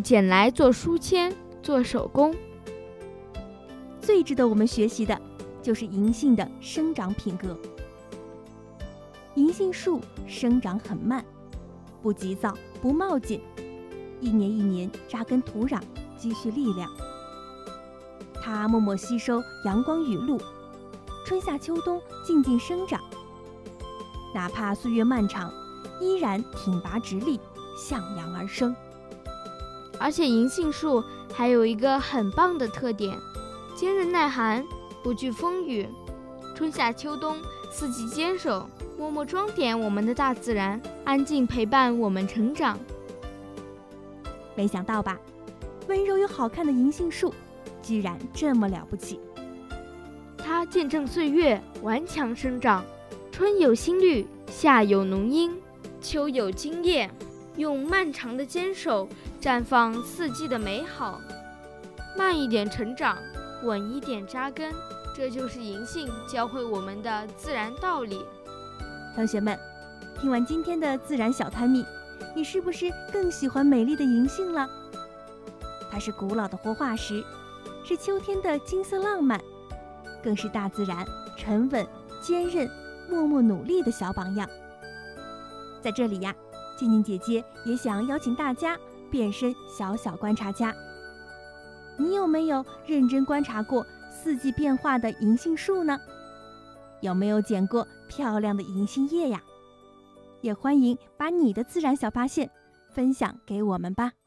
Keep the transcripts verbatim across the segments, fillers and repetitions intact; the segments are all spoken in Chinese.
捡来做书签，做手工。 最值得我们学习的就是银杏的生长品格。银杏树生长很慢，不急躁，不冒进，一年一年扎根土壤，积蓄力量。它默默吸收阳光雨露，春夏秋冬静静生长，哪怕岁月漫长，依然挺拔直立，向阳而生。 而且银杏树还有一个很棒的特点，坚韧耐寒，不惧风雨，春夏秋冬四季坚守，默默装点我们的大自然，安静陪伴我们成长。 没想到吧，温柔又好看的银杏树居然这么了不起。 它见证岁月，顽强生长，春有新绿，夏有浓荫，秋有茎叶，用漫长的坚守绽放四季的美好。慢一点成长，稳一点扎根，这就是银杏教会我们的自然道理。 同学们，听完今天的自然小探秘，你是不是更喜欢美丽的银杏了？它是古老的活化石，是秋天的金色浪漫，更是大自然沉稳、坚韧、默默努力的小榜样。在这里呀，静静姐姐也想邀请大家变身小小观察家。你有没有认真观察过四季变化的银杏树呢？有没有捡过漂亮的银杏叶呀？也欢迎把你的自然小发现分享给我们吧。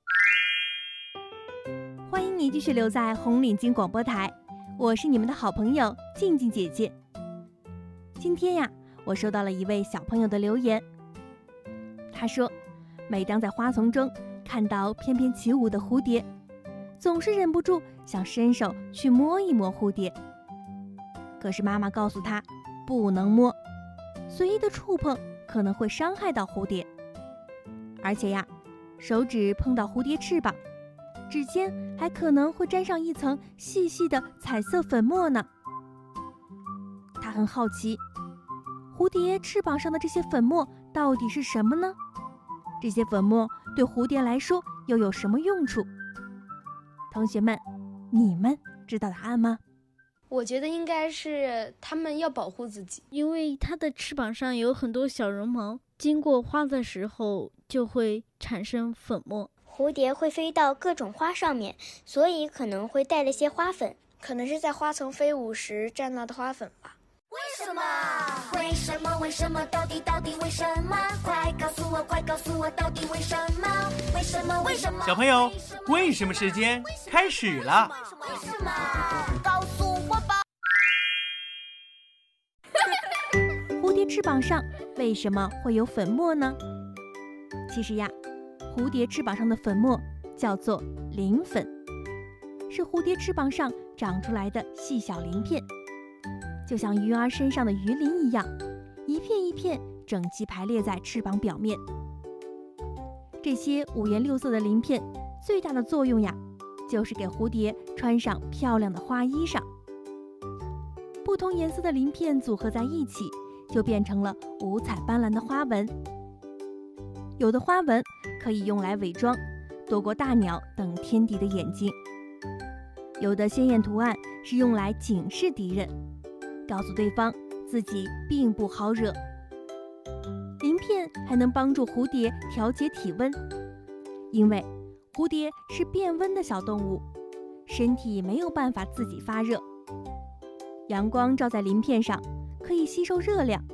欢迎你继续留在红领巾广播台，我是你们的好朋友静静姐姐。今天呀，我收到了一位小朋友的留言。他说，每当在花丛中看到翩翩起舞的蝴蝶，总是忍不住想伸手去摸一摸蝴蝶。可是妈妈告诉他，不能摸，随意的触碰可能会伤害到蝴蝶。而且呀，手指碰到蝴蝶翅膀，指尖还可能会沾上一层细细的彩色粉末呢。他很好奇，蝴蝶翅膀上的这些粉末到底是什么呢？这些粉末对蝴蝶来说又有什么用处？同学们，你们知道答案吗？ 我觉得应该是它们要保护自己， 因为它的翅膀上有很多小绒毛，经过花的时候就会产生粉末。 蝴蝶会飞到各种花上面，所以可能会带了些花粉， 可能是在花丛飞舞时沾到的花粉吧。 为什么？为什么？为什么？到底到底为什么？快告诉我，快告诉我，到底为什么？为什么？为什么？ 小朋友，为什么时间开始了？ 为什么？告诉我吧。 蝴蝶翅膀上为什么会有粉末呢？其实呀，蝴蝶翅膀上的粉末叫做鳞粉，是蝴蝶翅膀上长出来的细小鳞片，就像鱼儿身上的鱼鳞一样，一片一片整齐排列在翅膀表面。这些五颜六色的鳞片最大的作用呀，就是给蝴蝶穿上漂亮的花衣裳。不同颜色的鳞片组合在一起，就变成了五彩斑斓的花纹。有的花纹可以用来伪装，躲过大鸟等天敌的眼睛；有的鲜艳图案是用来警示敌人，告诉对方自己并不好惹。鳞片还能帮助蝴蝶调节体温，因为蝴蝶是变温的小动物，身体没有办法自己发热。阳光照在鳞片上，可以吸收热量，